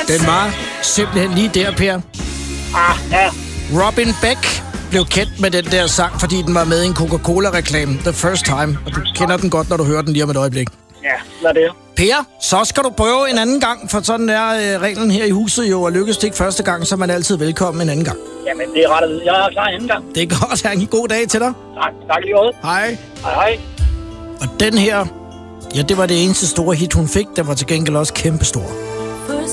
Den var simpelthen lige der, Per. Ja. Robin Beck blev kendt med den der sang, fordi den var med i en Coca-Cola-reklame, The First Time. Og du kender den godt, når du hører den lige om et øjeblik. Ja, lad det. Per, så skal du prøve en anden gang, for sådan er reglen her i huset jo, og lykkes det ikke første gang, så er man altid velkommen en anden gang. Jamen, det er ret at vide. Jeg er klar en anden gang. Det er godt. Ha' en god dag til dig. Tak lige måde. Hej. Hej. Og den her, ja, det var det eneste store hit, hun fik. Den var til gengæld også kæmpestor.